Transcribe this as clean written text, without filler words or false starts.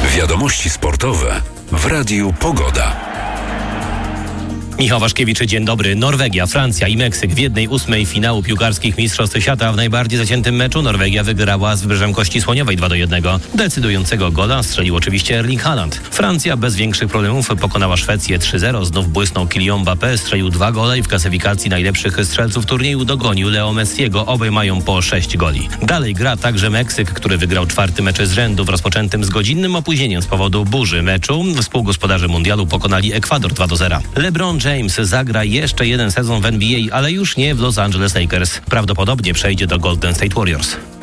Wiadomości sportowe w Radiu Pogoda. Michał Waszkiewicz, dzień dobry. Norwegia, Francja i Meksyk w 1/8 finału piłkarskich Mistrzostw Świata. W najbardziej zaciętym meczu Norwegia wygrała z Wybrzeżem Kości Słoniowej 2-1. Decydującego gola strzelił oczywiście Erling Haaland. Francja bez większych problemów pokonała Szwecję 3-0. Znów błysnął Kylian Mbappé, strzelił 2 gole i w klasyfikacji najlepszych strzelców turnieju dogonił Leo Messiego. Obaj mają po 6 goli. Dalej gra także Meksyk, który wygrał 4. mecz z rzędu w rozpoczętym z godzinnym opóźnieniem z powodu burzy meczu. Współgospodarze mundialu pokonali Ekwador 2-0. LeBron James zagra jeszcze jeden sezon w NBA, ale już nie w Los Angeles Lakers. Prawdopodobnie przejdzie do Golden State Warriors.